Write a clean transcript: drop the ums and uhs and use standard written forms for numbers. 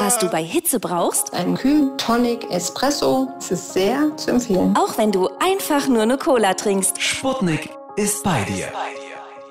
Was du bei Hitze brauchst? Ein Kühl-Tonic Espresso. Es ist sehr zu empfehlen. Auch wenn du einfach nur eine Cola trinkst. Sputnik ist bei dir.